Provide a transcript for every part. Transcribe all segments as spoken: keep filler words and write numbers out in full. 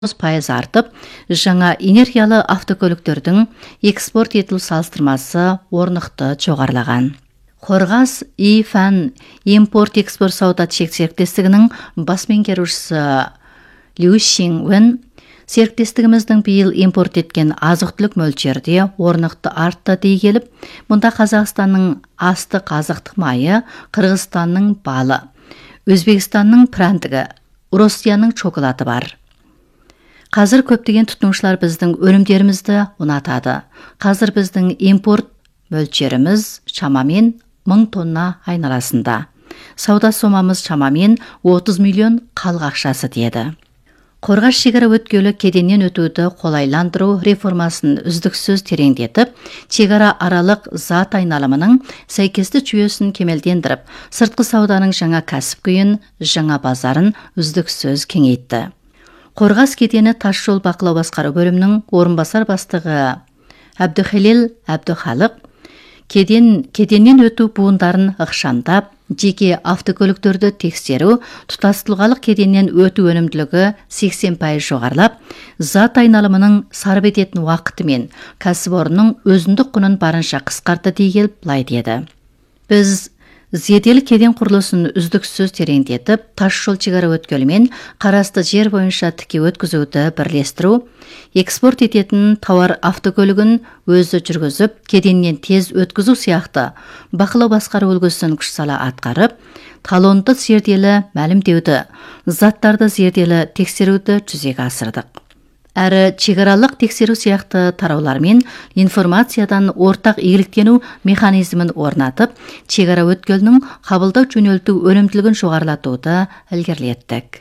пайыз артып, жаңа энергиялы автокөліктердің экспорт етілу салыстырмасы орнықты жоғарылаған. Қорғас И-Фан импорт-экспорт сауда серіктестігінің бас меңгерушісі Лю Шин-Уэн серіктестігіміздің биыл импорт еткен азық-түлік мөлшерде орнықты артты дей келіп, мұнда Қазақстанның астық азықтық майы, Қырғызстанның балы, Өзбекстанның прәндігі, Россияның шоколады бар. Қазір көптеген тұтынушылар біздің өнімдерімізді ұнатады. Қазір біздің импорт мөлшеріміз шамамен мың тонна айналасында. Сауда сомамыз шамамен отыз миллион халық ақшасы деді. Қорғас шекара өткелі кеденнен өтуді қолайландыру реформасын үздіксіз тереңдетіп, шекара аралық зат айналымының сәйкесті жүйесін кемелдендіріп, сыртқы сауданың жаңа кәсіп күйін, жаңа базарын үздіксіз кеңейтті. Қорғас кедені тасжол бақылау басқару бөлімінің орынбасар бастығы Әбдіхелел Әбдіхалық кеден, кеденнен өту буындарын ықшамдап, жеке автокөліктерді тексеру, тұтас тұлғалық кеденнен өту өнімділігі сексен пайыз жоғарылап, зат айналымының сарып ететін уақыты мен кәсіпорынның өзіндік құнын барынша қысқартты дей келіп былай деді. Біз зерделі кеден құрылысын үздіксіз тереңдетіп, тас жол шекара өткелімен қарасты жер бойынша тіке өткізуді бірлестіру, экспорт ететін тауар автокөлігін өзі жүргізіп, кеденнен тез өткізу сияқты бақылау басқару үлгісін күш сала атқарып, талонды зерделі мәлімдеуді, заттарды зерделі тексеруді жүзеге асырдық. Әрі шекаралық тексеру сияқты тараулармен информациядан ортақ игіліктену механизмін орнатып, шекара өткелінің қабылдау жөнелту өнімділігін жоғарылатуды ілгерілеттік.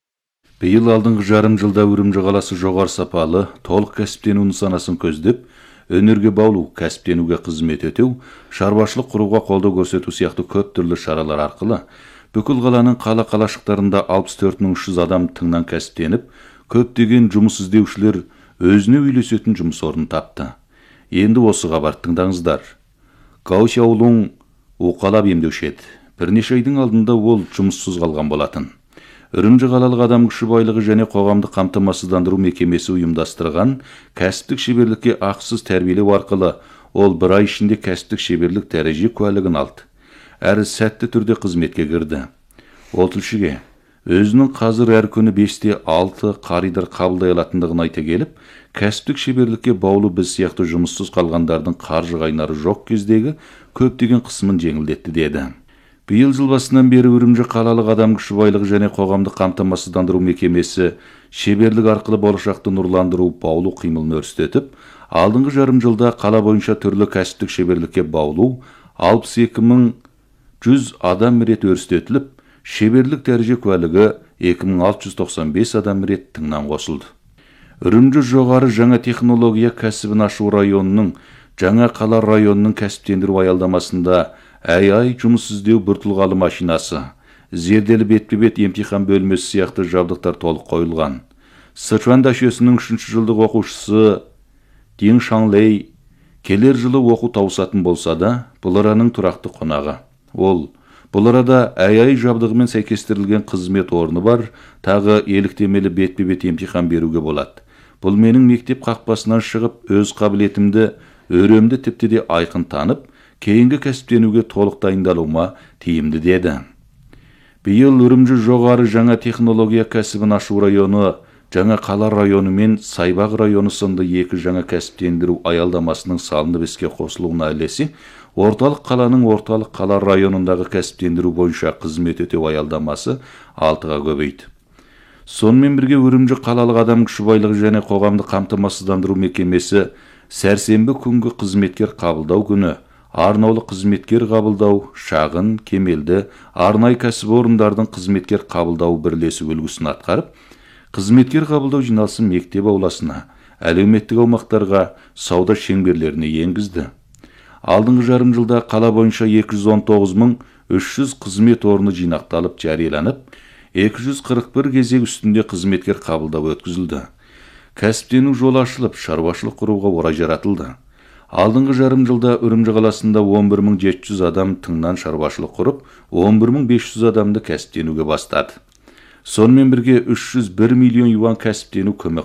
Биыл алдыңғы жарым жылда Үрімжі қаласы жоғары сапалы, толық кәсіптену нысанасын көздеп, өнерге баулу, кәсіптенуге қызмет ету, шаруашылық құруға қолдау көрсету сияқты көп түрлі шаралар арқылы бүкіл қаланың қала қалашықтарында алпыс төрт мың үш жүз адам тыңнан кәсіптеніп, көптеген жұмыс іздеушілер өзіне үйлесетін жұмыс орнын тапты. Енді осы хабар тыңдаңыздар. Кауш ауылың уқалап емдеуші еді. Бірнеше айдың алдында ол жұмыссыз қалған болатын. Үрімжі қалалық адам күші байлығы және қоғамдық қамтамасыздандыру мекемесі ұйымдастырған кәсіптік шеберлікке ақысыз тәрбиелеу арқылы ол бір ай ішінде кәсіптік шеберлік дәреже куәлігін алды. Әрі сәтті түрде қызметке кірді. Ол тілшіге өзінің қазір әр күні бесте алты қаридар қабылдай алатындығын айта келіп, кәсіптік шеберлікке баулу біз сияқты жұмыссыз қалғандардың қаржы қайнары жоқ кездегі көптеген қысымын жеңілдетті деді. Биыл жыл басынан бері Үрімжі қалалық адам күші байлығы және қоғамдық қамтамасыздандыру мекемесі шеберлік арқылы болашақты нұрландыру баулу қимылын өрістетіп, алдыңғы жарым жылда қала бойынша түрлі кәсіптік шеберлікке баулу алпыс екі мың жүз адам рет өрістетіліп, шеберлік дәреже куәлігі екі мың алты жүз тоқсан бес адам рет тыңнан қосылды. Үрімжі жоғары жаңа технология кәсібін ашу районының жаңа қала районының кәсіптендіру аялдамасында ай-ай жұмыс іздеу бір тұлғалы машинасы, зерделі бетпе-бет емтихан бөлмесі сияқты жабдықтар толық қойылған. Сычуан дашесінің үшінші жылдық оқушысы Дин Шанлей келер жылы оқу тауысатын болса да, бұл араның тұрақты қонағы. Ол бұл арада ай-ай жабдығымен сәйкестірілген қызмет орны бар, тағы еліктемелі бетпе-бет емтихан беруге болады. Бұл менің мектеп қақпасынан шығып, өз қабілетімді, өремді тіпті де айқын танып, кейінгі кәсіптенуге толық дайындалуыма тиімді деді. Биыл Үрімжі жоғары жаңа технология кәсібін ашу районы, жаңа қала районы мен Сайбақ районы сынды екі жаңа кәсіптендіру аялдамасының салынып іске қосылуына ілесе, орталық қаланың орталық қала районындағы кәсіптендіру бойынша қызмет ету аялдамасы алтыға көбейді. Сонымен бірге Үрімжі қалалық адам күші байлығы және қоғамдық қамтамасыздандыру мекемесі сәрсенбі күнгі қызметкер қабылдау күні арнаулы қызметкер қабылдау, шағын, кемелді, арнайы кәсіпорындардың қызметкер қабылдау бірлесу үлгісін атқарып, қызметкер қабылдау жиналысын мектеп ауласына, әлеуметтік аумақтарға, сауда шеңберлеріне енгізді. Алдыңғы жарым жылда қала бойынша екі жүз он тоғыз мың үш жүз қызмет орны жинақталып жарияланып, екі жүз қырық бір кезек үстінде қызметкер қабылдау өткізілді. Кәсіптену жолы ашылып, шаруашылық құруға орай жаратылды. Алдыңғы жарым жылда Үрімжі қаласында он бір мың жеті жүз адам тыңнан шаруашылық құрып, он бір мың бес жүз адамды кәсіптенуге бастады. сонымен бірге үч жүз бир миллион юан кәсіптену көмек